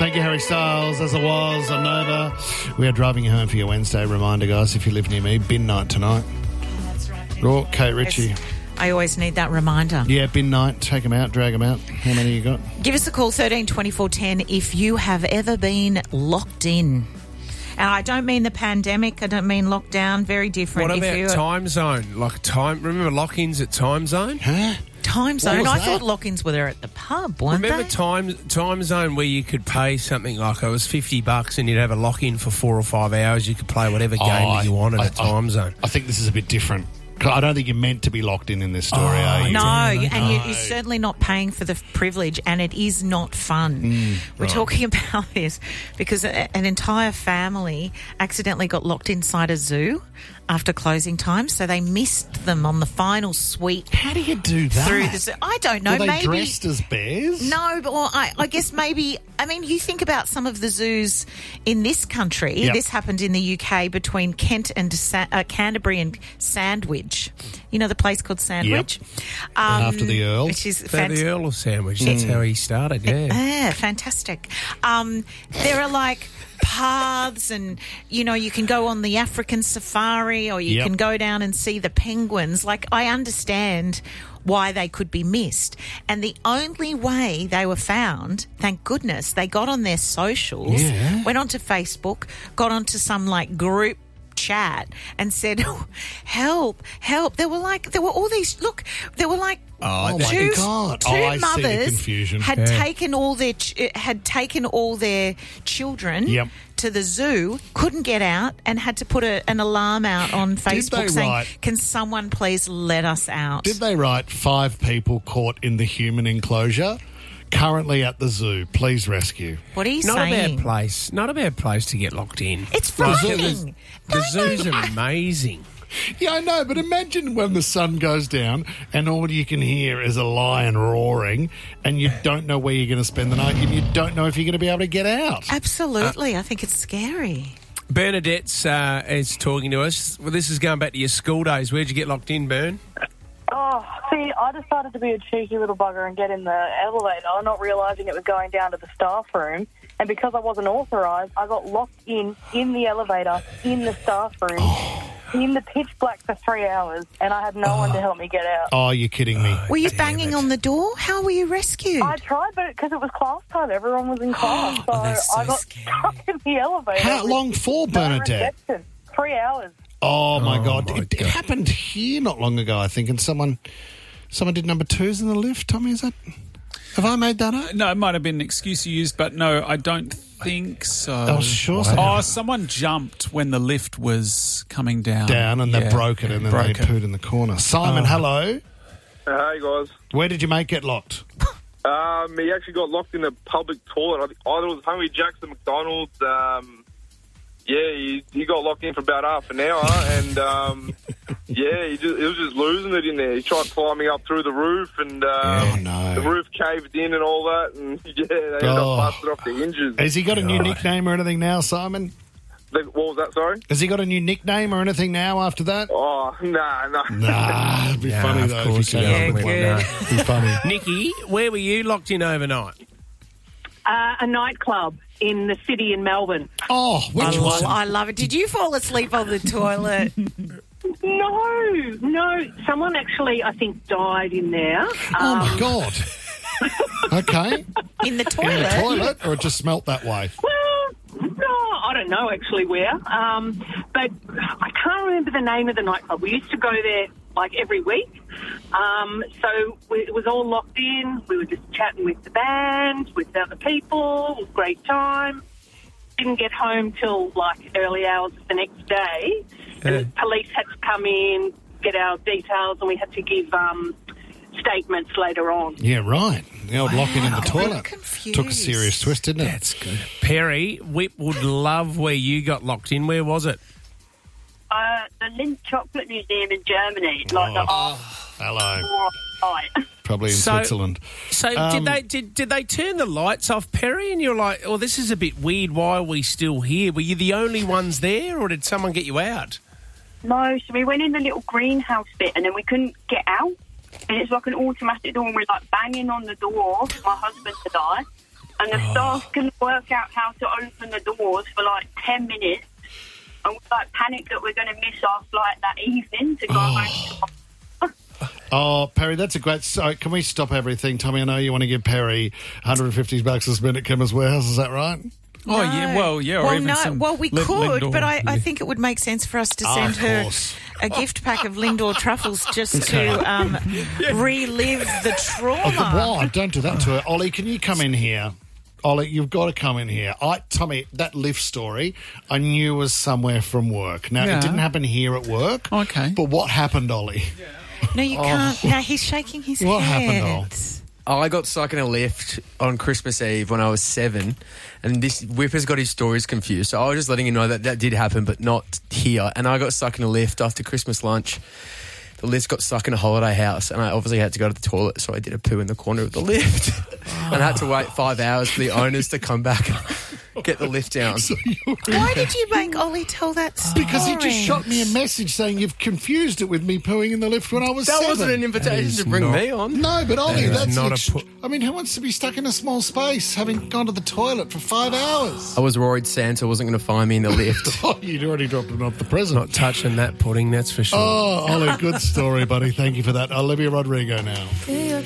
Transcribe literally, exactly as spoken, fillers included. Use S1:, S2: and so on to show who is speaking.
S1: Thank you, Harry Styles. As it was, on Nova. We are driving you home for your Wednesday. Reminder, guys, if you live near me, bin night tonight.
S2: Oh, that's right.
S1: Oh, Kate Ritchie.
S2: It's, I always need that reminder.
S1: Yeah, bin night. Take them out, drag them out. How many you got?
S2: Give us a call, thirteen twenty-four ten, if you have ever been locked in. And I don't mean the pandemic. I don't mean lockdown. Very different.
S3: What
S2: if
S3: about
S2: you
S3: time zone? Like time? Remember lock-ins at time zone?
S1: Huh?
S2: Time zone.
S1: was
S2: I
S1: that?
S2: thought lock-ins were there at the pub, weren't
S3: Remember
S2: they?
S3: time time zone where you could pay something like it was fifty bucks and you'd have a lock-in for four or five hours. You could play whatever game
S1: Oh,
S3: that you wanted
S1: I-
S3: at time zone.
S1: I think this is a bit different. I don't think you're meant to be locked in in this story,
S3: Oh,
S1: are you?
S2: No, and you,
S1: No.
S2: you're certainly not paying for the privilege, and it is not fun.
S1: Mm,
S2: We're talking about this because a, an entire family accidentally got locked inside a zoo after closing time, so they missed them on the final sweep
S1: How do you do that?
S2: through the zoo. I don't know,
S1: Were they
S2: maybe...
S1: dressed as bears?
S2: No, but well, I, I guess maybe, I mean, you think about some of the zoos in this country.
S1: Yep.
S2: This happened in the U K between Kent and Sa- uh, Canterbury and Sandwich. You know the place called Sandwich? Um,
S1: After the Earl.
S2: Which is
S3: So
S2: fantastic.
S3: the Earl of Sandwich, that's how he started, yeah.
S2: Yeah, fantastic. Um, there are like paths and, you know, you can go on the African safari or you
S1: Yep.
S2: can go down and see the penguins. Like, I understand why they could be missed. And the only way they were found, thank goodness, they got on their socials,
S1: Yeah.
S2: went onto Facebook, got onto some like group chat and said, help, help. There were like, there were all these, look, there were like
S1: Oh,
S2: two,
S1: my God.
S2: two
S1: Oh, I see the
S2: mothers
S1: confusion.
S2: had
S3: Yeah.
S2: taken all their ch- had taken all their children
S1: Yep.
S2: to the zoo, couldn't get out, and had to put a, an alarm out on Facebook
S1: they
S2: saying,
S1: write-
S2: "Can someone please let us out?"
S1: Did they write five people caught in the human enclosure? Currently at the zoo. Please rescue.
S2: What are you
S3: Not a
S2: saying?
S3: bad place. Not a bad place to get locked in.
S2: It's
S3: The zoo-
S2: frightening.
S3: The
S2: No,
S3: zoo's
S2: no,
S3: amazing.
S1: Yeah, I know, but imagine when the sun goes down and all you can hear is a lion roaring and you don't know where you're going to spend the night and you don't know if you're going to be able to get out.
S2: Absolutely, I think it's scary.
S3: Bernadette's uh, is talking to us. Well, this is going back to your school days. Where'd you get locked in, Bern?
S4: Oh, see, I decided to be a cheeky little bugger and get in the elevator, not realising it was going down to the staff room. And because I wasn't authorised, I got locked in, in the elevator, in the staff room, in the pitch black for three hours, and I had no one to help me get out.
S1: Oh, you're kidding me.
S2: Were you
S3: damn
S2: banging
S3: it.
S2: on the door? How were you rescued?
S4: I tried, but because it was class time, everyone was in class, so,
S3: Oh, that's so
S4: I got
S3: scary.
S4: stuck in the elevator.
S1: How
S4: with
S1: long for,
S4: no
S1: Bernadette?
S4: reception. Three hours.
S1: Oh, my
S3: Oh,
S1: God.
S3: my
S1: It, it
S3: God.
S1: happened here not long ago, I think, and someone someone did number twos in the lift. Tommy, is that... Have I made that up?
S5: No, it might have been an excuse you used, but no, I don't think so.
S1: Oh, sure.
S5: Oh, someone jumped when the lift was coming down.
S1: Down and they
S5: Yeah.
S1: broke it and then
S5: Broke
S1: they
S5: it.
S1: pooed in the corner. Simon,
S5: Oh.
S1: hello.
S6: Hey guys,
S1: Where did your mate get locked?
S6: um, he actually got locked in a public toilet. I think either it was Hungry Jack's or McDonald's. Um, yeah, he, he got locked in for about half an hour, and um, yeah, he, just, he was just losing it in there. He tried climbing up through the roof, and uh,
S1: Oh, no.
S6: the roof caved in and all that, and yeah, they ended
S1: Oh.
S6: up busted off the hinges.
S1: Has he got a new
S3: God.
S1: nickname or anything now, Simon?
S6: The- what was that? Sorry.
S1: Has he got a new nickname or anything now after that?
S6: Oh, nah, nah.
S1: Nah, it'd be
S3: Yeah,
S1: funny
S3: of
S1: though.
S3: course
S1: if he
S3: he
S1: came
S3: does.
S1: up with
S2: Yeah,
S1: one.
S2: good.
S1: It'd be funny.
S3: Nikki, where were you locked in overnight?
S7: Uh, a nightclub in the city in Melbourne.
S1: Oh, which
S2: I,
S1: one?
S2: lo- I love it. Did you fall asleep on the toilet?
S7: No, no. Someone actually, I think, died in there.
S1: Oh
S7: Um,
S1: my god. Okay.
S2: In the
S1: In
S2: toilet?
S1: the toilet, or it just smelt that way?
S7: Well, no, I don't know actually where. Um, but I can't remember the name of the nightclub. We used to go there like every week. Um, so we, it was all locked in. We were just chatting with the band, with the other people. It was a great time. Didn't get home till like early hours of the next day. And police had to come in, get our details, and we had to give um, statements later on.
S1: Yeah, right. The old locking in the
S2: I'm
S1: toilet.
S2: confused.
S1: Took a serious twist, didn't it?
S3: That's good. Perry, Whip would love where you got locked in. Where was it?
S7: Uh, the Lindt Chocolate Museum in Germany, like the art
S1: Hello.
S7: site.
S1: Probably in
S3: So-
S1: Switzerland.
S3: So
S1: Um,
S3: did they did, did they turn the lights off, Perry? And you're like, oh, this is a bit weird. Why are we still here? Were you the only ones there, or did someone get you out?
S7: No, so we went in the little greenhouse bit and then we couldn't get out. And it's like an automatic door and we're like banging on the door, my husband and I.
S8: and the staff couldn't work out how to open the doors for like ten minutes. And we like panicked that we're going to miss our flight that evening to go
S1: Oh.
S8: home.
S1: Oh, Perry, that's a great... So can we stop everything? Tommy, I know you want to give Perry one hundred fifty bucks a spin at Chemist Warehouse, is that right?
S5: Oh, yeah, well, yeah, or
S2: well,
S5: even
S2: no,
S5: some
S2: well, we
S5: Lin-
S2: could,
S5: Lindor.
S2: but I, I think it would make sense for us to
S1: Ah,
S2: send
S1: of
S2: her
S1: course.
S2: a gift pack of Lindor truffles just to um, relive the trauma.
S1: Oh, the, why? Don't do that to her. Ollie, can you come in here? Ollie, you've got to come in here. I, Tommy, that lift story, I knew was somewhere from work. Now,
S5: Yeah.
S1: it didn't happen here at work.
S5: Okay.
S1: But what happened, Ollie?
S2: No, you can't. No, he's shaking his
S1: What
S2: head.
S1: happened,
S9: Oh, I got stuck in a lift on Christmas Eve when I was seven, and this Whipper's got his stories confused. So I was just letting you know that that did happen, but not here. And I got stuck in a lift after Christmas lunch. The lift got stuck in a holiday house, and I obviously had to go to the toilet, so I did a poo in the corner of the lift. And I had to wait five hours for the owners to come back and get the lift down.
S1: So you're-
S2: Why did you make Ollie tell that story?
S1: Because he just shot me a message saying you've confused it with me pooing in the lift when I was
S9: That
S1: seven.
S9: wasn't an invitation to bring
S3: not-
S9: me on.
S1: No, but Ollie,
S3: That is
S1: that's
S3: not a
S1: ext-
S3: pu-
S1: I mean, who wants to be stuck in a small space having gone to the toilet for five hours?
S9: I was worried Santa wasn't going to find me in the lift.
S1: Oh, you'd already dropped him off the present.
S3: Not touching that pudding, that's for sure.
S1: Oh, Ollie, good story, buddy. Thank you for that. Olivia Rodrigo now.